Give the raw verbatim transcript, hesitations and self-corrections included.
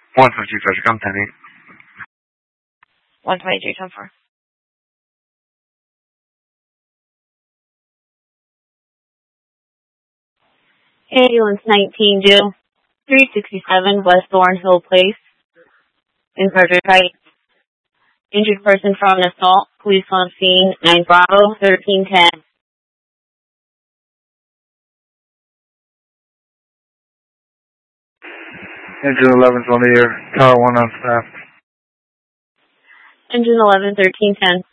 one fifty, Treasure, come ten eight. one twenty-three, ten four. Ambulance nineteen due. three sixty-seven West Thornhill Place. In Frederick Heights. Injured person from an assault. Police on scene. nine Bravo, thirteen ten. Engine eleven's on the air. Tower one on staff. Engine eleven, thirteen ten.